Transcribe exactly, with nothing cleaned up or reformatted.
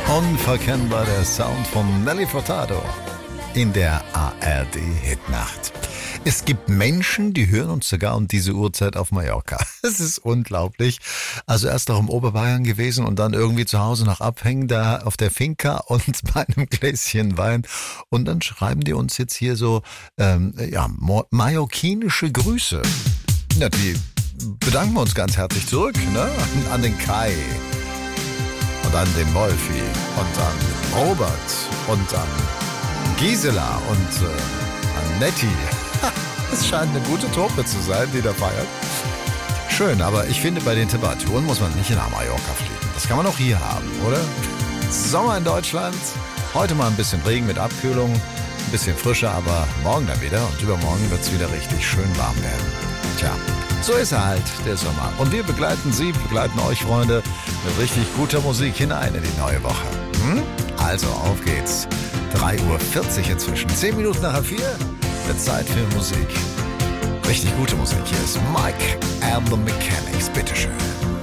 Unverkennbar der Sound von Nelly Furtado in der A R D-Hitnacht. Es gibt Menschen, die hören uns sogar um diese Uhrzeit auf Mallorca. Es ist unglaublich. Also erst noch im Oberbayern gewesen und dann irgendwie zu Hause noch abhängen da auf der Finca und bei einem Gläschen Wein. Und dann schreiben die uns jetzt hier so ähm, ja, mallorquinische Grüße. Ja, die bedanken wir uns ganz herzlich zurück, ne? An, an den Kai. Und an den Wolfi und an Robert und an Gisela und äh, an Nettie. Es scheint eine gute Truppe zu sein, die da feiert. Schön, aber ich finde, bei den Temperaturen muss man nicht nach Mallorca fliegen. Das kann man auch hier haben, oder? Sommer in Deutschland. Heute mal ein bisschen Regen mit Abkühlung. Ein bisschen frischer, aber morgen dann wieder. Und übermorgen wird es wieder richtig schön warm werden. Tja, so ist er halt, der Sommer. Und wir begleiten Sie, begleiten euch, Freunde, mit richtig guter Musik hinein in die neue Woche. Hm? Also, auf geht's. drei Uhr vierzig inzwischen. zehn Minuten nach vier. Wird Zeit für Musik. Richtig gute Musik. Hier ist Mike and the Mechanics. Bitteschön.